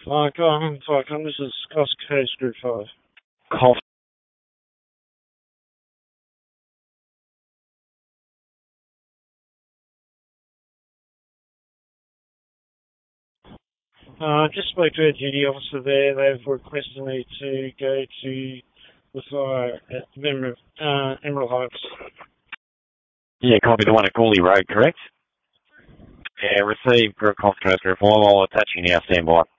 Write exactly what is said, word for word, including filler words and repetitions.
Fire Gun, Fire Gun, this is Coast Coast Group five. Call. I uh, just spoke to a duty officer there. They've requested me to go to the fire at Emerald, uh, Emerald Heights. Yeah, copy the one at Gooley Road, correct? Yeah, received Group Coast Coast Group five. I'll attach you now, stand by.